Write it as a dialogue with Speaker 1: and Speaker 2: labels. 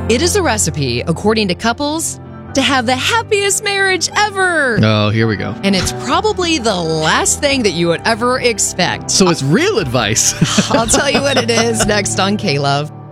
Speaker 1: It is a recipe, according to couples, to have the happiest marriage ever.
Speaker 2: Oh, here we go.
Speaker 1: And it's probably the last thing that you would ever expect.
Speaker 2: So it's real advice.
Speaker 1: I'll tell you what it is next on K-Love.